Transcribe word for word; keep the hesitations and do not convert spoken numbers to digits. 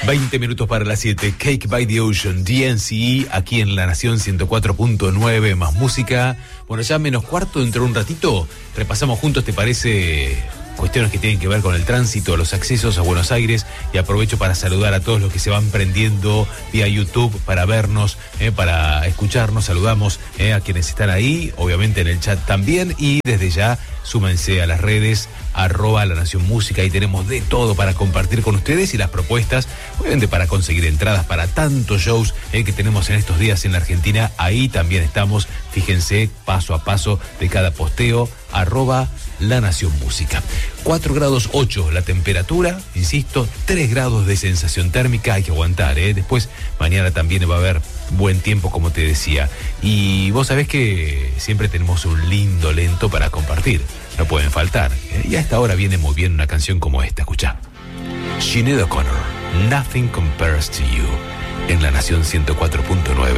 veinte minutos para las siete. Cake by the Ocean, D N C E, aquí en La Nación ciento cuatro punto nueve, más música. Bueno, ya menos cuarto, dentro de un ratito, repasamos juntos, ¿te parece? Cuestiones que tienen que ver con el tránsito, los accesos a Buenos Aires, y aprovecho para saludar a todos los que se van prendiendo vía YouTube para vernos, eh, para escucharnos. Saludamos eh, a quienes están ahí, obviamente en el chat también, y desde ya súmense a las redes arroba La Nación Música, y tenemos de todo para compartir con ustedes y las propuestas, obviamente para conseguir entradas para tantos shows eh, que tenemos en estos días en la Argentina. Ahí también estamos, fíjense, paso a paso de cada posteo, arroba La Nación Música. cuatro grados ocho la temperatura, insisto, tres grados de sensación térmica, hay que aguantar, ¿eh? Después, mañana también va a haber buen tiempo, como te decía. Y vos sabés que siempre tenemos un lindo lento para compartir, no pueden faltar. ¿eh? Y a esta hora viene muy bien una canción como esta, escuchá. Sinéad O'Connor, Nothing Compares to You, en La Nación ciento cuatro punto nueve.